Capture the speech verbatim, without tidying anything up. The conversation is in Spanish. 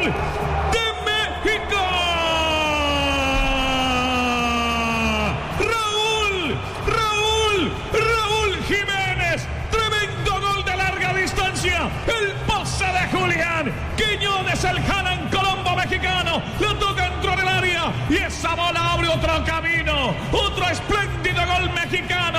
de México. Raúl, Raúl, Raúl Jiménez. Tremendo gol de larga distancia. El pase de Julián Quiñones, el Jalan Colombo mexicano. Lo toca dentro del área y esa bola abre otro camino. Otro espléndido